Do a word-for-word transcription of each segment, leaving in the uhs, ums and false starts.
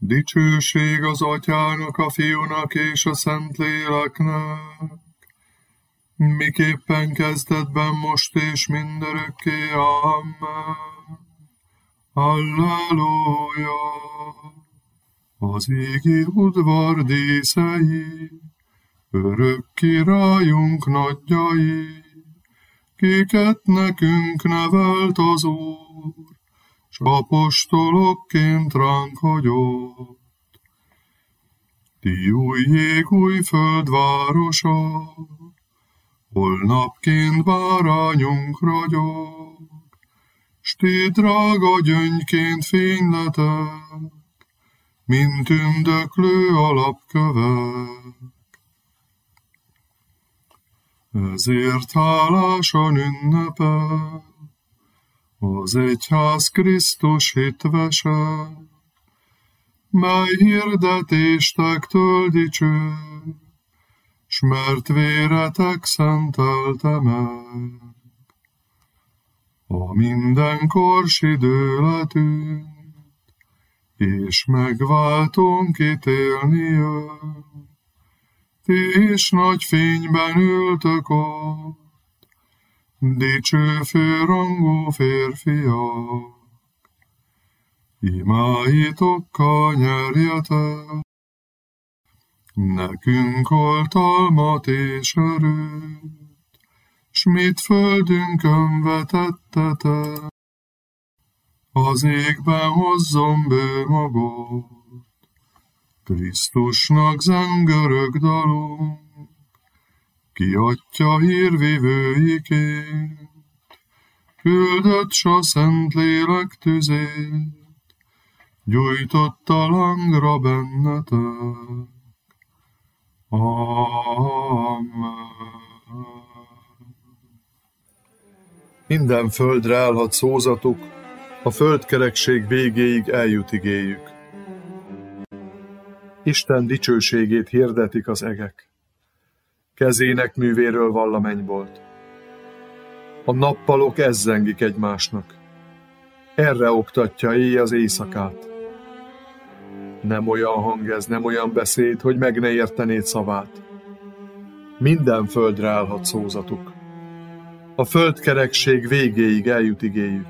Dicsőség az Atyának, a Fiúnak és a Szentléleknek, miképpen kezdetben, most és mindörökké. Amen. Halleluja! Az égi udvar díszei, örök királyunk nagyjai, kiket nekünk nevelt az Úr, s apostolokként ránk hagyott. Ti új jég, új földvárosa, hol napként bárányunk ragyog, s ti drága gyöngyként fényletek, mint tündöklő alapkövek. Ezért hálásan ünnepel az egyház Krisztus hitvese, mely hirdetéstek dicső, s mert véretek szentelte meg. A mindenkors idő letűnt, és megváltónk ítélni jön. Ti is nagy fényben ültök ott, dicső főrangú férfiak. Imáitokkal nyerjetek nekünk oltalmat és erőt, s mit földünkön vetettetek, az égben hozzon bő magot. Krisztusnak zengörög dalunk, kiadja hírvivőiként, küldött s a Szentlélek tüzét, gyújtotta lángra bennetek. Amen. Minden földre állhat szózatuk, a földkerekség végéig eljut igéjük. Isten dicsőségét hirdetik az egek, kezének művéről vall a mennybolt. A nappalok ezzengik egymásnak, erre oktatja éj az éjszakát. Nem olyan hang ez, nem olyan beszéd, hogy meg ne értenéd szavát. Minden földre állhat szózatuk, a földkerekség végéig eljut igéjük.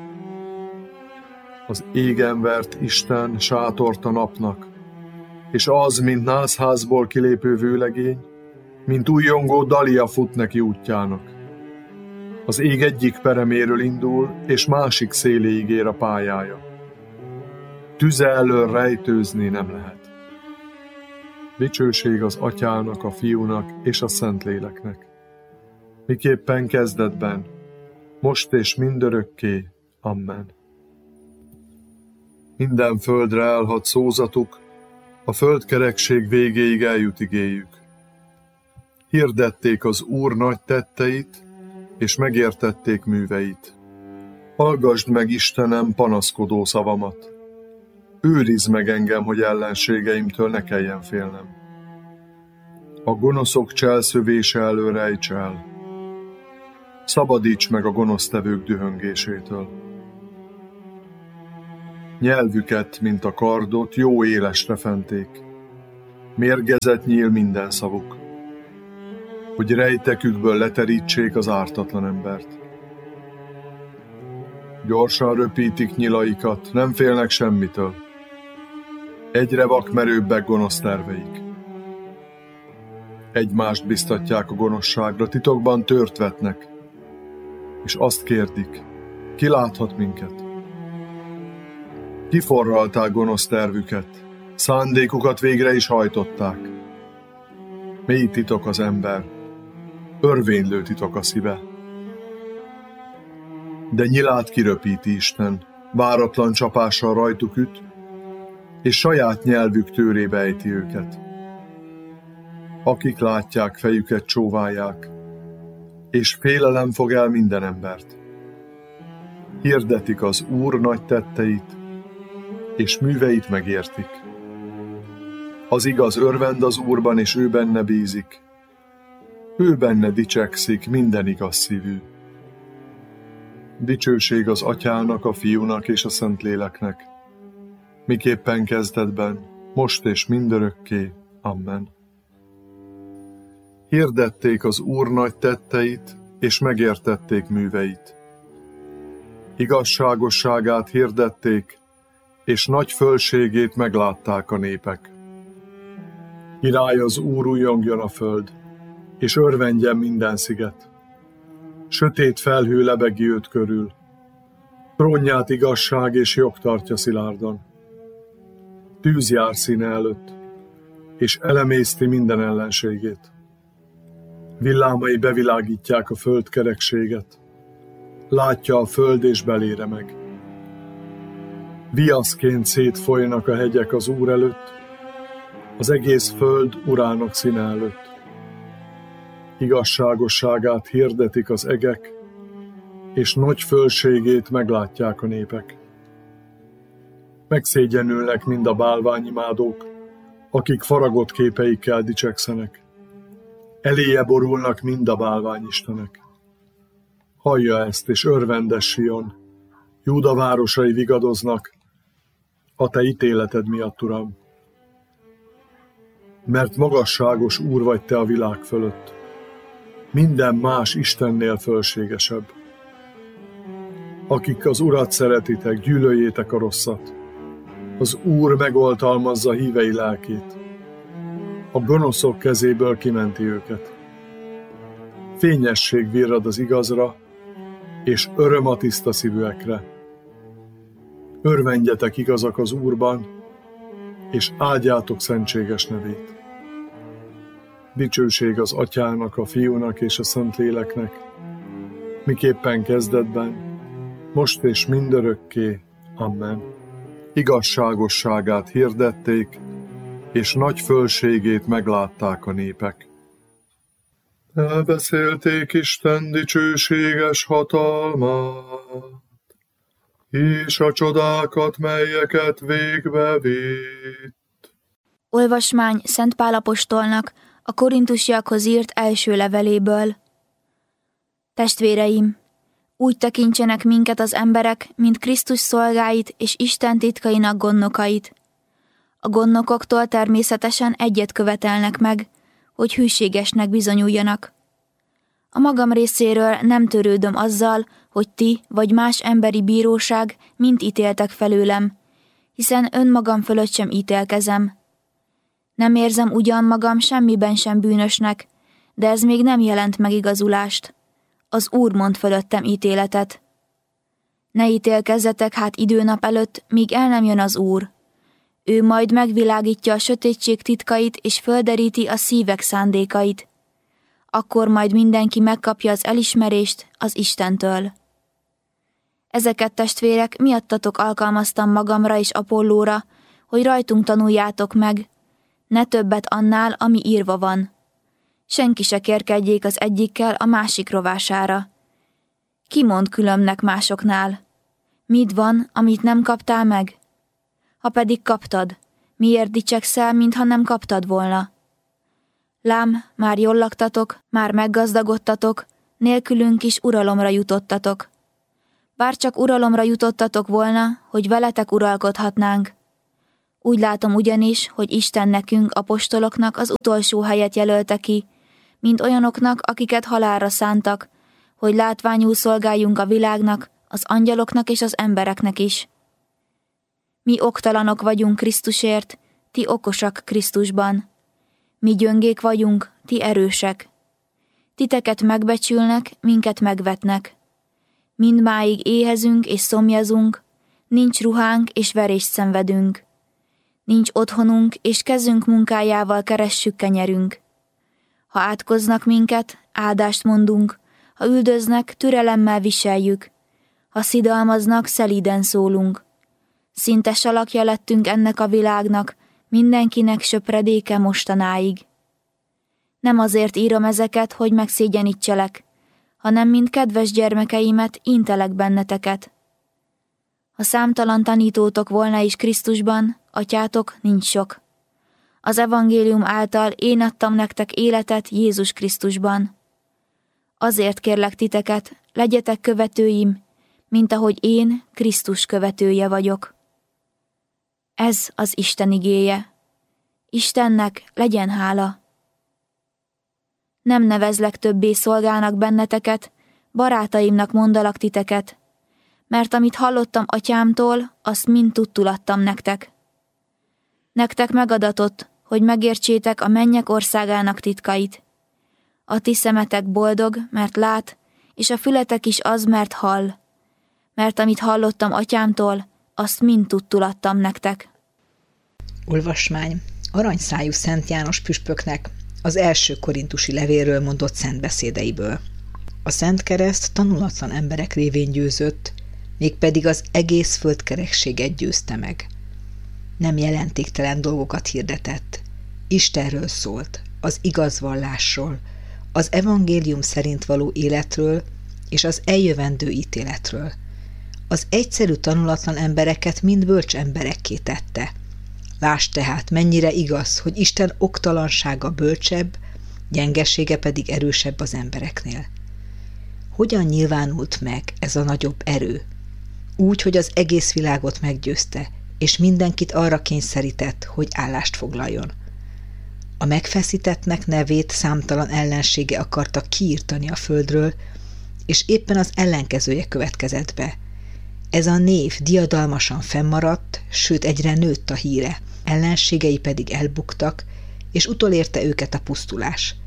Az égen vert Isten sátort a napnak, és az, mint nászházból kilépő vőlegény, mint újjongó dalia fut neki útjának. Az ég egyik pereméről indul, és másik széléig ér a pályája. Tüze elől rejtőzni nem lehet. Dicsőség az Atyának, a Fiúnak és a Szentléleknek, miképpen kezdetben, most és mindörökké. Amen. Minden földre állhat szózatuk, a földkerekség végéig eljut igéjük. Hirdették az Úr nagy tetteit, és megértették műveit. Hallgasd meg, Istenem, panaszkodó szavamat. Őrizd meg engem, hogy ellenségeimtől ne kelljen félnem. A gonoszok cselszövése elől rejts el. Szabadíts meg a gonosztevők dühöngésétől. Nyelvüket, mint a kardot, jó élesre fenték. Mérgezett nyíl minden szavuk, hogy rejtekükből leterítsék az ártatlan embert. Gyorsan röpítik nyilaikat, nem félnek semmitől. Egyre vakmerőbbek gonosz terveik. Egymást biztatják a gonoszságra, titokban tört vetnek, és azt kérdik, ki láthat minket? Kiforralták gonosz tervüket, szándékukat végre is hajtották. Mély titok az ember, örvénylő titok a szíve. De nyilát kiröpíti Isten, váratlan csapással rajtuk üt, és saját nyelvük tőrébe ejti őket. Akik látják, fejüket csóválják, és félelem fog el minden embert. Hirdetik az Úr nagy tetteit, és műveit megértik. Az igaz örvend az Úrban, és ő benne bízik. Ő benne dicsekszik minden igaz szívű. Dicsőség az Atyának, a Fiúnak és a Szentléleknek, miképpen kezdetben, most és mindörökké. Amen. Hirdették az Úr nagy tetteit, és megértették műveit. Igazságosságát hirdették, és nagy fölségét meglátták a népek. Király az Úr, újjongjon a föld, és örvendjen minden sziget. Sötét felhő lebegi őt körül, trónját igazság és jog tartja szilárdan. Tűz jár színe előtt, és elemészti minden ellenségét. Villámai bevilágítják a föld kerekséget, látja a föld és belére meg. Viaszként szétfolynak a hegyek az Úr előtt, az egész föld Urának színe előtt. Igazságosságát hirdetik az egek, és nagy fölségét meglátják a népek. Megszégyenülnek mind a bálványimádók, akik faragott képeikkel dicsekszenek. Eléje borulnak mind a bálványistenek. Hallja ezt, és örvendes Sion, Júda városai vigadoznak, a te ítéleted miatt, Uram. Mert magasságos Úr vagy te a világ fölött, minden más Istennél fölségesebb. Akik az Urat szeretitek, gyűlöljétek a rosszat. Az Úr megoltalmazza hívei lelkét. A gonoszok kezéből kimenti őket. Fényesség virrad az igazra, és öröm a tiszta szívűekre. Örvendjetek igazak az Úrban, és áldjátok szentséges nevét. Dicsőség az Atyának, a Fiúnak és a Szentléleknek, miképpen kezdetben, most és mindörökké. Amen. Igazságosságát hirdették, és nagy fölségét meglátták a népek. Elbeszélték Isten dicsőséges hatalmát, és a csodákat, melyeket végbe vitt. Olvasmány Szent Pál apostolnak a korintusiakhoz írt első leveléből. Testvéreim, úgy tekintsenek minket az emberek, mint Krisztus szolgáit és Isten titkainak gondnokait. A gondnokoktól természetesen egyet követelnek meg, hogy hűségesnek bizonyuljanak. A magam részéről nem törődöm azzal, hogy ti vagy más emberi bíróság mint ítéltek felőlem, hiszen önmagam fölött sem ítélkezem. Nem érzem ugyan magam semmiben sem bűnösnek, de ez még nem jelent megigazulást. Az Úr mond fölöttem ítéletet. Ne ítélkezzetek hát időnap előtt, míg el nem jön az Úr. Ő majd megvilágítja a sötétség titkait és földeríti a szívek szándékait. Akkor majd mindenki megkapja az elismerést az Istentől. Ezeket, testvérek, miattatok alkalmaztam magamra és Apollóra, hogy rajtunk tanuljátok meg, ne többet annál, ami írva van. Senki se kérkedjék az egyikkel a másik rovására. Ki mond különbnek másoknál? Mit van, amit nem kaptál meg? Ha pedig kaptad, miért dicsekszel, mintha nem kaptad volna? Lám, már jól laktatok, már meggazdagodtatok, nélkülünk is uralomra jutottatok. Bár csak uralomra jutottatok volna, hogy veletek uralkodhatnánk. Úgy látom ugyanis, hogy Isten nekünk, apostoloknak az utolsó helyet jelölte ki, mint olyanoknak, akiket halálra szántak, hogy látványul szolgáljunk a világnak, az angyaloknak és az embereknek is. Mi oktalanok vagyunk Krisztusért, ti okosak Krisztusban. Mi gyöngék vagyunk, ti erősek. Titeket megbecsülnek, minket megvetnek. Mindmáig éhezünk és szomjazunk, nincs ruhánk és verést szenvedünk. Nincs otthonunk, és kezünk munkájával keressük kenyerünk. Ha átkoznak minket, áldást mondunk, ha üldöznek, türelemmel viseljük. Ha szidalmaznak, szelíden szólunk. Szinte salakja lettünk ennek a világnak, mindenkinek söpredéke mostanáig. Nem azért írom ezeket, hogy megszégyenítselek, hanem mint kedves gyermekeimet intelek benneteket. Ha számtalan tanítótok volna is Krisztusban, atyátok nincs sok. Az evangélium által én adtam nektek életet Jézus Krisztusban. Azért kérlek titeket, legyetek követőim, mint ahogy én Krisztus követője vagyok. Ez az Isten igéje. Istennek legyen hála. Nem nevezlek többé szolgálnak benneteket, barátaimnak mondalak titeket, mert amit hallottam atyámtól, azt mind tudtul adtam nektek. Nektek megadatott, hogy megértsétek a mennyek országának titkait. A ti szemetek boldog, mert lát, és a fületek is az, mert hall. Mert amit hallottam atyámtól, azt mind tudtul adtam nektek. Olvasmány aranyszájú Szent János püspöknek az első korintusi levélről mondott szent beszédeiből. A Szent Kereszt tanulatlan emberek révén győzött, mégpedig az egész földkerekséget győzte meg. Nem jelentéktelen dolgokat hirdetett. Istenről szólt, az igaz vallásról, az evangélium szerint való életről és az eljövendő ítéletről. Az egyszerű tanulatlan embereket mind bölcs emberekké tette. Lásd tehát, mennyire igaz, hogy Isten oktalansága bölcsebb, gyengesége pedig erősebb az embereknél. Hogyan nyilvánult meg ez a nagyobb erő? Úgy, hogy az egész világot meggyőzte, és mindenkit arra kényszerített, hogy állást foglaljon. A megfeszítettnek nevét számtalan ellensége akarta kiírtani a földről, és éppen az ellenkezője következett be. Ez a név diadalmasan fennmaradt, sőt egyre nőtt a híre, ellenségei pedig elbuktak, és utolérte őket a pusztulás.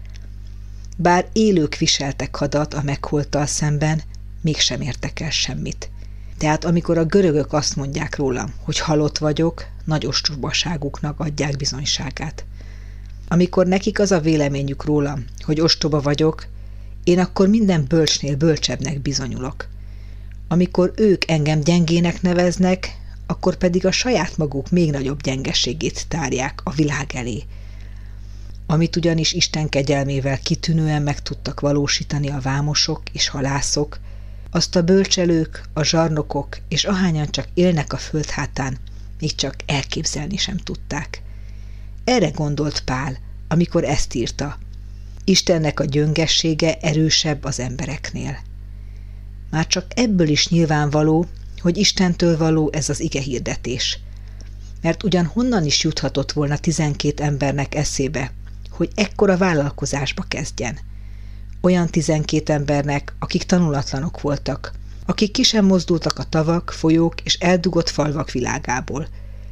Bár élők viseltek hadat a megholttal szemben, mégsem értek el semmit. Tehát amikor a görögök azt mondják rólam, hogy halott vagyok, nagy ostobaságuknak adják bizonyságát. Amikor nekik az a véleményük rólam, hogy ostoba vagyok, én akkor minden bölcsnél bölcsebbnek bizonyulok. Amikor ők engem gyengének neveznek, akkor pedig a saját maguk még nagyobb gyengeségét tárják a világ elé. Amit ugyanis Isten kegyelmével kitűnően meg tudtak valósítani a vámosok és halászok, azt a bölcselők, a zsarnokok és ahányan csak élnek a föld hátán, még csak elképzelni sem tudták. Erre gondolt Pál, amikor ezt írta. Istennek a gyöngessége erősebb az embereknél. Már csak ebből is nyilvánvaló, hogy Istentől való ez az igehirdetés. Mert ugyan honnan is juthatott volna tizenkét embernek eszébe, hogy ekkora vállalkozásba kezdjen. Olyan tizenkét embernek, akik tanulatlanok voltak, akik ki sem mozdultak a tavak, folyók és eldugott falvak világából,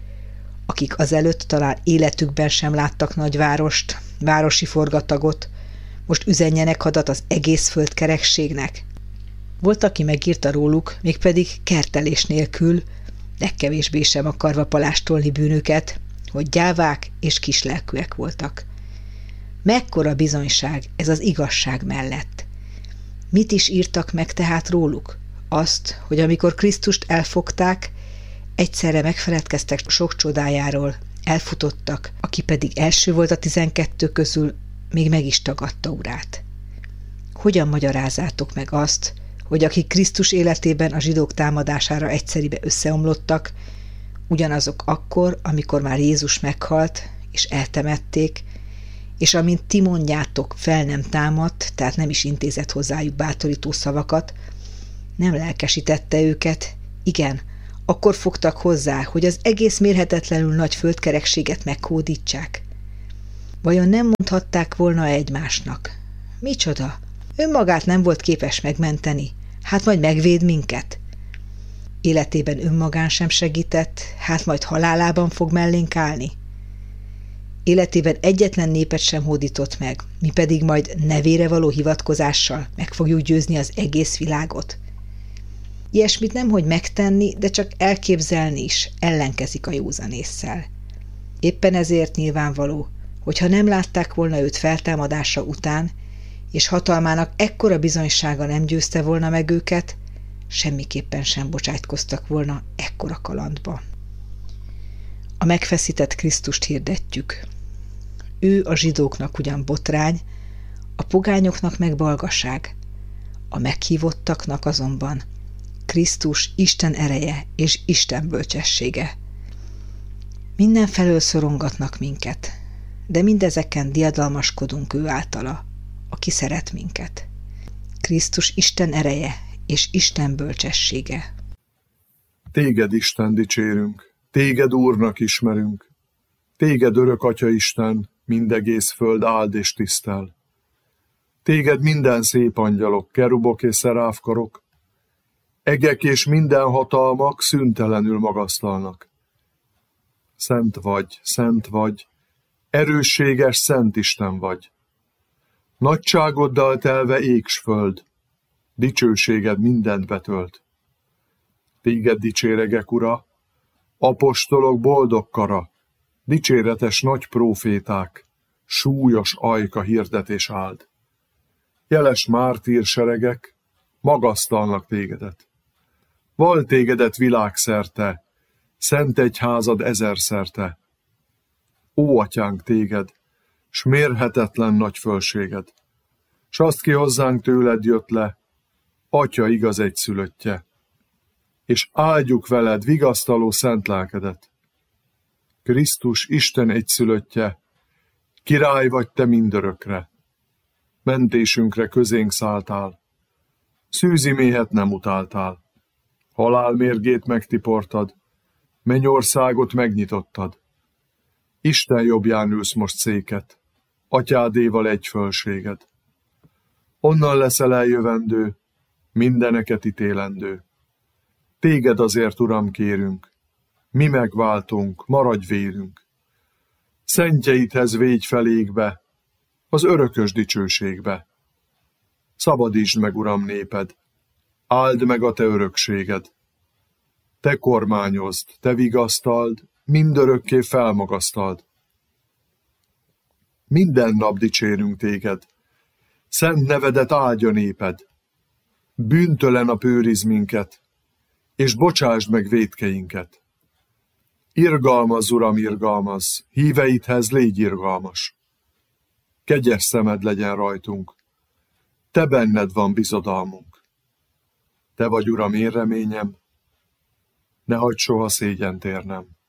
akik azelőtt talán életükben sem láttak nagyvárost, városi forgatagot, most üzenjenek hadat az egész földkerekségnek. Volt, aki megírta róluk, mégpedig kertelés nélkül, legkevésbé sem akarva palástolni bűnüket, hogy gyávák és kislelkűek voltak. Mekkora bizonyság ez az igazság mellett. Mit is írtak meg tehát róluk? Azt, hogy amikor Krisztust elfogták, egyszerre megfeledkeztek sok csodájáról, elfutottak, aki pedig első volt a tizenkettő közül, még meg is tagadta urát. Hogyan magyarázzátok meg azt, hogy akik Krisztus életében a zsidók támadására egyszeribe összeomlottak, ugyanazok akkor, amikor már Jézus meghalt, és eltemették, és amint ti mondjátok, fel nem támadt, tehát nem is intézett hozzájuk bátorító szavakat, nem lelkesítette őket, igen, akkor fogtak hozzá, hogy az egész mérhetetlenül nagy földkerekséget meghódítsák. Vajon nem mondhatták volna egymásnak? Micsoda? Önmagát nem volt képes megmenteni, hát majd megvéd minket. Életében önmagán sem segített, hát majd halálában fog mellénk állni. Életében egyetlen népet sem hódított meg, mi pedig majd nevére való hivatkozással meg fogjuk győzni az egész világot. Ilyesmit nemhogy megtenni, de csak elképzelni is ellenkezik a józan ésszel. Éppen ezért nyilvánvaló, hogy ha nem látták volna őt feltámadása után, és hatalmának ekkora bizonysága nem győzte volna meg őket, semmiképpen sem bocsájtkoztak volna ekkora kalandba. A megfeszített Krisztust hirdetjük. Ő a zsidóknak ugyan botrány, a pogányoknak meg balgaság, a meghívottaknak azonban Krisztus Isten ereje és Isten bölcsessége. Mindenfelől szorongatnak minket, de mindezeken diadalmaskodunk ő általa, aki szeret minket. Krisztus Isten ereje és Isten bölcsessége. Téged, Isten, dicsérünk, Téged Úrnak ismerünk, téged örök Atya Isten, mindegész föld áld és tisztel. Téged minden szép angyalok, kerubok és szeráfkarok, egek és minden hatalmak szüntelenül magasztalnak. Szent vagy, szent vagy, erősséges Szent Isten vagy. Nagyságoddal telve ég s föld, dicsőséged mindent betölt. Téged dicséregek, Ura, apostolok boldog kara, dicséretes nagy próféták, súlyos ajka hirdetés áld. Jeles mártír seregek magasztalnak tégedet. Val tégedet világszerte, szent egyházad ezerszerte. Ó, Atyánk, téged, s mérhetetlen nagy fölséged, s azt ki hozzánk tőled jött le, Atya igaz egyszülöttje, és áldjuk veled vigasztaló szent lelkedet. Krisztus Isten egyszülöttje, király vagy te mindörökre, mentésünkre közénk szálltál, szűzi méhet nem utáltál, halál mérgét megtiportad, mennyországot megnyitottad. Isten jobbján ülsz most széket, Atyádéval egy fölséged. Onnan leszel eljövendő, mindeneket ítélendő. Téged azért, Uram, kérünk, mi megváltunk, maradj vérünk. Szentjeidhez végy felégbe, az örökös dicsőségbe. Szabadítsd meg, Uram, néped, áld meg a te örökséged. Te kormányozd, te vigasztald, mindörökké felmagasztald. Minden nap dicsérünk téged, szent nevedet áldja néped. Bűntől a nap őriz minket, és bocsásd meg vétkeinket. Irgalmaz, Uram, irgalmaz, híveidhez légy irgalmas. Kegyes szemed legyen rajtunk, te benned van bizodalmunk. Te vagy, Uram, én reményem, ne hagyd soha szégyent érnem.